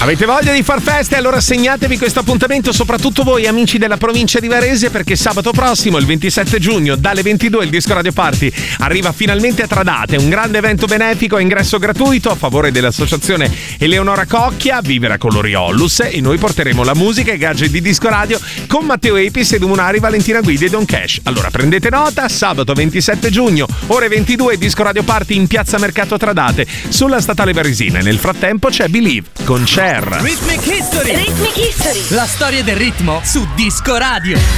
Avete voglia di far feste? Allora segnatevi questo appuntamento, soprattutto voi amici della provincia di Varese, perché sabato prossimo, il 27 giugno, dalle 22 il Disco Radio Party arriva finalmente a Tradate, un grande evento benefico a ingresso gratuito a favore dell'associazione Eleonora Cocchia, Vivere a Colori Ollus, e noi porteremo la musica e i gadget di Disco Radio con Matteo Epis, Edu Munari, Valentina Guidi e Don Cash. Allora prendete nota, sabato 27 giugno, ore 22, Disco Radio Party in Piazza Mercato Tradate, sulla Statale Varesina. Nel frattempo c'è Believe con Cher. Rhythmic History. La storia del ritmo su Disco Radio.